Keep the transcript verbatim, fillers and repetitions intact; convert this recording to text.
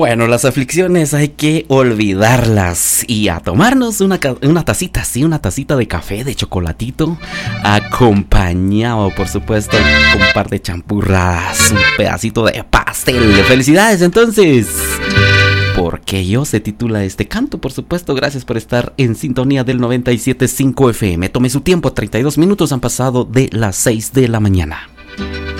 Bueno, las aflicciones hay que olvidarlas y a tomarnos una, una tacita, sí, una tacita de café, de chocolatito, acompañado, por supuesto, con un par de champurradas, un pedacito de pastel. ¡Felicidades, entonces! Porque yo se titula este canto, por supuesto. Gracias por estar en sintonía del noventa y siete punto cinco F M. Tome su tiempo, treinta y dos minutos han pasado de las seis de la mañana.